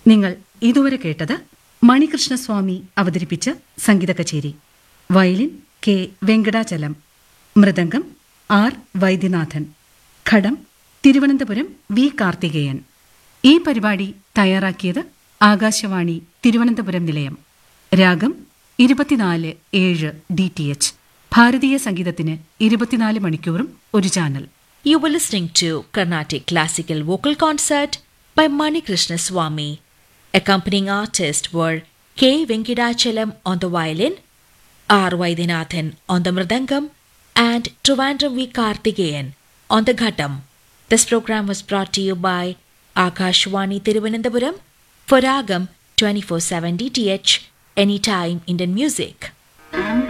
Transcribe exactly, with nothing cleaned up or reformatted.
നിങ്ങൾ ഇതുവരെ കേട്ടത് മണികൃഷ്ണസ്വാമി അവതരിപ്പിച്ച സംഗീത കച്ചേരി. Violin K Venkatachalam, mridangam R Vaidyanathan, ഘടം തിരുവനന്തപുരം വി കാർത്തികേയൻ. ഈ പരിപാടി തയ്യാറാക്കിയത് ആകാശവാണി തിരുവനന്തപുരം നിലയം. രാഗം ഇരുപത്തിനാല് ഏഴ് ഡി ടി എച്ച്. ഭാരതീയ സംഗീതത്തിന് ഇരുപത്തിനാല് മണിക്കൂറും ഒരു channel. You were listening to Carnatic Classical Vocal Concert by Manikrishna Swamy. Accompanying artists were K. Venkadachalam on the violin, R. Vaidyanathan on the mridangam, and Trivandrum V. Karthikeyan on the ghatam. This program was brought to you by Akashwani Thiruvananthapuram for Ragam twenty-four seven D T H, Anytime Indian Music.